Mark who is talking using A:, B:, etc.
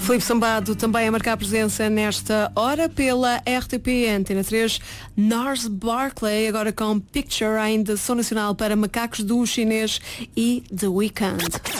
A: Filipe Sambado também a marcar presença nesta hora pela RTP Antena 3. Nars Barkley agora com Picture, ainda som nacional para Macacos do Chinês e The Weeknd.